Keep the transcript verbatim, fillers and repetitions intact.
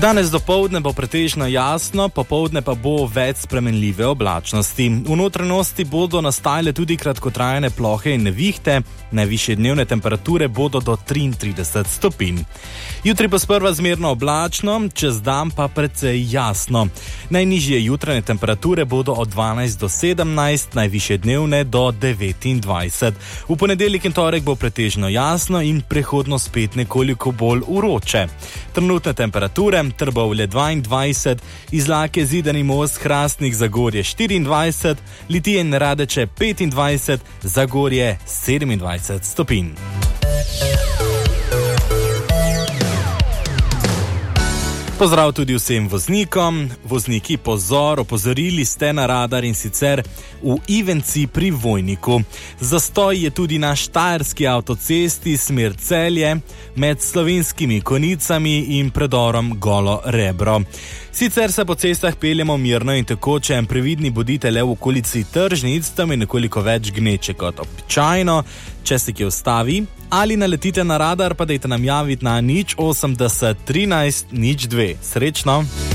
Danes dopoldne bo pretežno jasno, popoldne pa bo več spremenljive oblačnosti. V notranjosti bodo nastajale tudi kratkotrajne plohe in nevihte, najvišje dnevne temperature bodo do triintrideset stopinj. Jutri bo sprva zmerno oblačno, čez dan pa precej jasno. Najnižje jutranje temperature bodo od dvanajst do sedemnajst, najvišje dnevne do devetindvajset. V ponedeljek in torek bo pretežno jasno in prehodno spet nekoliko bolj vroče. Trenutne temperature: Trbovlje dvaindvajset, Izlake, Zidani Most, Hrastnik, Zagorje štiriindvajset, Litije in Radeče petindvajset, Zagorje sedemindvajset stopinj. Pozdrav tudi vsem voznikom. Vozniki, pozor, opozorili ste na radar, in sicer v Ivenci pri Vojniku. Zastoj je tudi na štajerski avtocesti smer Celje med Slovenskimi Konicami in predorom Golo Rebro. Sicer se po cestah peljemo mirno in tekoče, previdni bodite le v okolici tržnic, tam je nekoliko več gneče kot običajno. Če se kje ustavi ali naletite na radar, pa dajte nam javiti na nič osemdeset trinajst nič dve. Srečno!